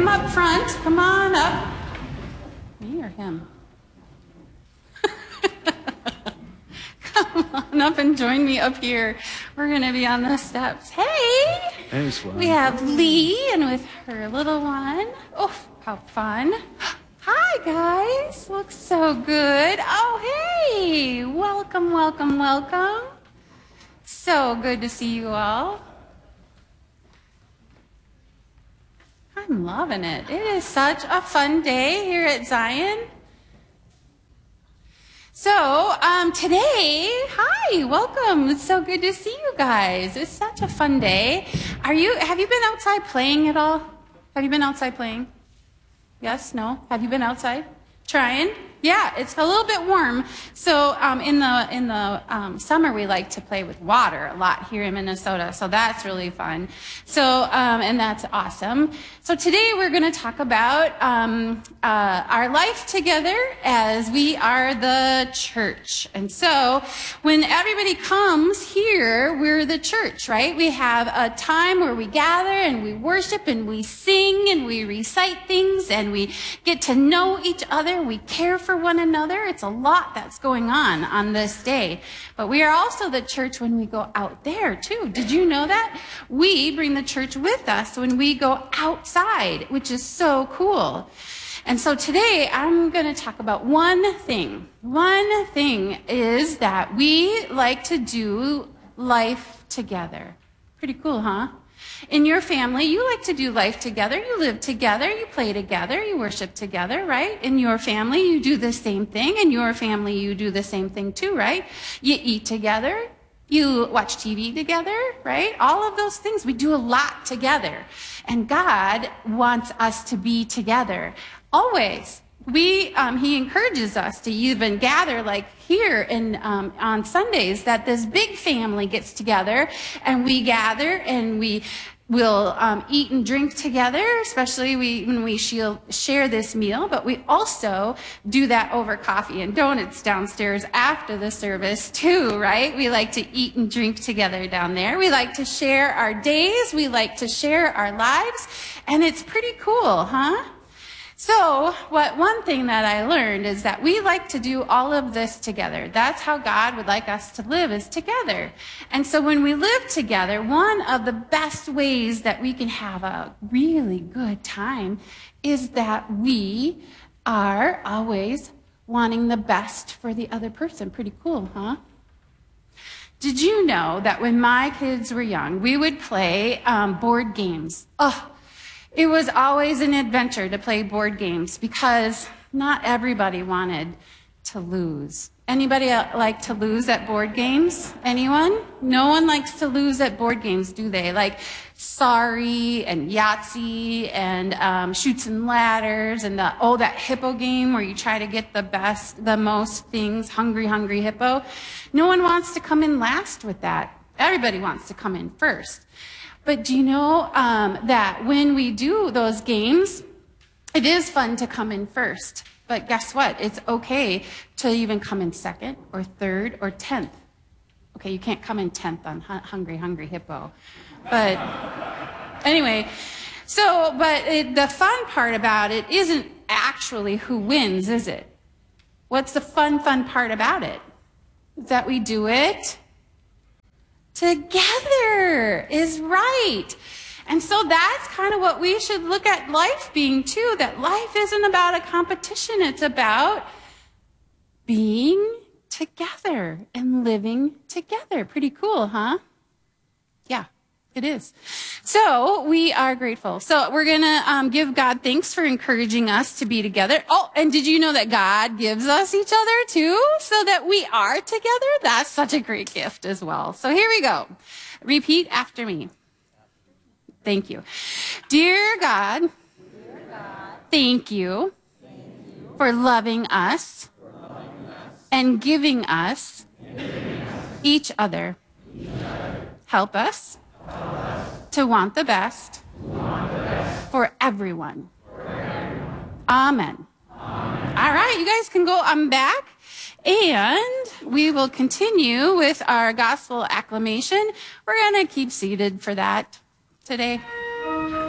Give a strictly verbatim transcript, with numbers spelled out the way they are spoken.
up front. Come on up. Me or him? Come on up and join me up here. We're going to be on the steps. Hey! Hey, Swan. We have Lee and with her little one. Oh, how fun. Hi, guys. Looks so good. Oh, hey. Welcome, welcome, welcome. So good to see you all. I'm loving it. It is such a fun day here at Zion. So um, today, hi, welcome. It's so good to see you guys. It's such a fun day. Are you? Have you been outside playing at all? Have you been outside playing? Yes? No? Have you been outside trying? Yeah, it's a little bit warm. So um, in the in the um, summer, we like to play with water a lot here in Minnesota. So that's really fun. So um, and that's awesome. So today we're going to talk about um, uh, our life together as we are the church. And so when everybody comes here, we're the church, right? We have a time where we gather and we worship and we sing and we recite things and we get to know each other. We care for one another. It's a lot that's going on on this day. But we are also the church when we go out there too. Did you know that? We bring the church with us when we go outside, which is so cool. And so today I'm going to talk about one thing. One thing is that we like to do life together. Pretty cool, huh? In your family, you like to do life together. You live together. You play together. You worship together, right? In your family, you do the same thing. In your family, you do the same thing too, right? You eat together. You watch T V together, right? All of those things. We do a lot together. And God wants us to be together always. We, um, he encourages us to even gather like here in, um, on Sundays, that this big family gets together and we gather and we will um, eat and drink together, especially we, when we share this meal, but we also do that over coffee and donuts downstairs after the service too, right? We like to eat and drink together down there. We like to share our days. We like to share our lives, and it's pretty cool, huh? So what one thing that I learned is that we like to do all of this together. That's how God would like us to live, is together. And so when we live together, one of the best ways that we can have a really good time is that we are always wanting the best for the other person. Pretty cool, huh? Did you know that when my kids were young, we would play um, board games? Oh, it was always an adventure to play board games because not everybody wanted to lose. Anybody like to lose at board games? Anyone? No one likes to lose at board games, do they? Like Sorry and Yahtzee and um, Chutes and Ladders and the, oh, that hippo game where you try to get the best, the most things, Hungry, Hungry Hippo. No one wants to come in last with that. Everybody wants to come in first. But do you know um, that when we do those games, it is fun to come in first. But guess what? It's okay to even come in second or third or tenth. Okay, you can't come in tenth on Hungry, Hungry Hippo. But anyway, so, but it, the fun part about it isn't actually who wins, is it? What's the fun, fun part about it? Is that we do it together, is right. And so that's kind of what we should look at life being too, that life isn't about a competition. It's about being together and living together. Pretty cool, huh? Yeah, it is. So we are grateful. So we're going to um, give God thanks for encouraging us to be together. Oh, and did you know that God gives us each other too, so that we are together? That's such a great gift as well. So here we go. Repeat after me. Thank you. Dear God, Dear God thank, you thank you for loving us, for loving us and giving us, and giving us each, other. each other. Help us, Help us to want the best, want the best for, everyone. for everyone. Amen. Amen. All right, you guys can go. I'm back. And we will continue with our gospel acclamation. We're going to keep seated for that today.